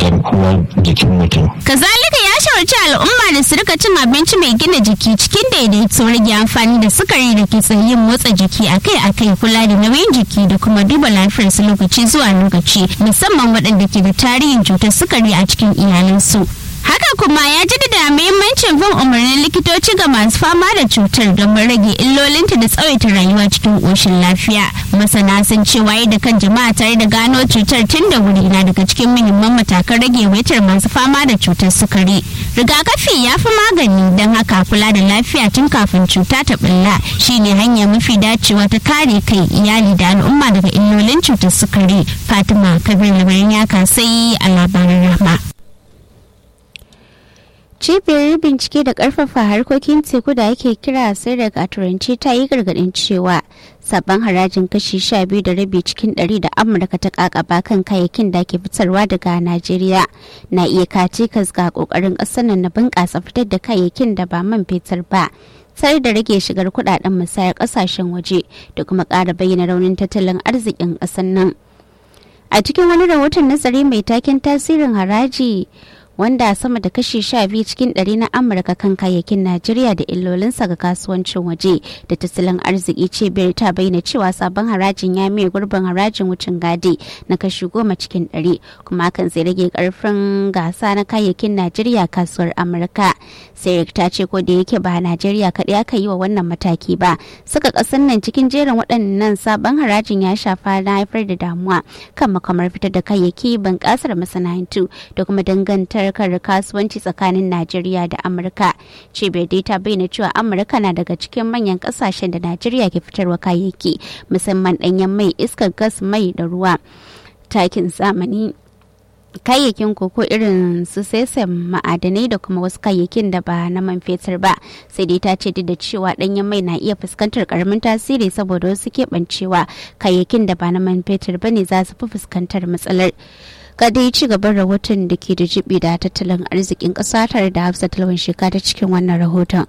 garkuwar jikin mutum. Kazalika ya shawarci al'umma da su rika cin abinci mai gina jiki cikin daidaito, rage amfani da sukari da kitse, yin motsa jiki akai-akai, kula da nauyin jiki da kuma duba lafiyarsu lokaci zuwa lokaci, musamman waɗanda ke da tarihin cutar sukari a cikin iyalansu. Haka kuma ya jaddada muhimmancin bin umarnin likitoci ga masu fama da cutar don rage illolinta da tsawaita rayuwa cikin ƙoshin lafiya. Masana sun ce waye da kan jama'a tare da gano cutar tun da wuri na daga cikin muhimman matakan rage yawaitar masu fama da cutar sukari. Rigakafi ya fi magani, don haka kula da lafiya tun kafin cuta ta ɓulla shine hanya mafi dacewa ta kare kai, iyali da al'umma daga illolin cutar sukari. Fatima Kabir Labarin ya kasai a labarin Rahma. Cibiyar bincike da karfafa harkokin teku da ake kira SIREC a turanci ta yi gargadin cewa sabon harajin kashi 12.5 cikin 100 da Amurka ta kakaba kan kayayyakin da ke fitarwa daga Najeriya na iya cikas ga kokarin kasar nan na bunƙasa fitar da kayayyakin da ba man fetur ba, tare da rage shigar kudaden musayar kasashen waje da kuma ƙara bayyana raunin tattalin arzikin ƙasar nan. A cikin wani rahoton nazari mai taken tasirin haraji wanda sama da kashi 12 cikin 100 na Amurka kan kayayyakin Najeriya da illolinsa ga kasuwancin waje da tattalin arziki, cibiyar ta bayyana cewa sabon harajin ya mai gurbin harajin wucin gadi na kashi 10 cikin 100, kuma hakan zai rage karfin gasa na kayayyakin Najeriya kasuwar Amurka. SIREC ta ce ko da yake ba Najeriya kaɗai aka yi wa wannan mataki ba, saka ƙasar nan cikin jerin waɗannan sabon harajin ya shafa na haifar da damuwa kan makamar fitar da kayayyaki, bunƙasar masana'antu da kuma dangantar kasuwanci tsakanin Najeriya da Amurka. Cibiyar dai ta bayyana cewa Amurka na daga cikin manyan kasashen da Najeriya ke fitarwa kayayyaki, musamman ɗanyen mai, iskar gas, mai da ruwa, takin zamani, kayayyakin koko irin su sesame, ma'adanai da kuma wasu kayayyakin da ba na man fetur ba. Sai dai ta ce duk da cewa ɗanyen mai na iya fuskantar karamin tasiri saboda wasu keɓancewa, kayayyakin da ba na man fetur ba ne za su fi fuskantar matsalar. Ga dai ci gaban rahoton da ke da jibi da tattalin arzikin ƙasa tare da Hafsat Lawan Sheka ta cikin wannan rahoton.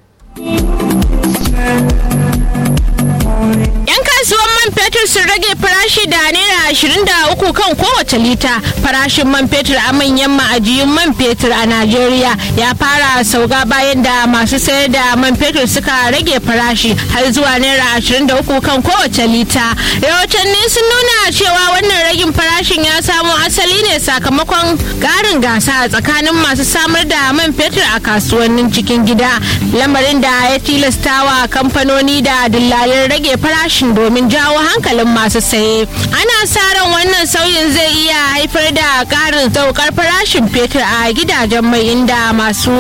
'Yan kasuwan man fetur sun rage farashi da naira 23 kan kowace lita. Farashin man fetur a manyan ma'ajiyun man fetur a Najeriya ya fara sauka bayan da masu sayar da man fetur suka rage farashi har zuwa naira 23 kan kowace lita. Rahotanni sun nuna cewa wannan ragin farashin ya samo asali ne sakamakon ƙarin gasa tsakanin masu samar da man fetur a kasuwannin cikin gida, lamarin da ya tilastawa kamfanoni da dillalin rage farashin domin jawo hankalin masu saye. Ana sa ran wannan sauyin zai iya haifar da ƙarin saukar farashin fetur a gidajen mai, inda masu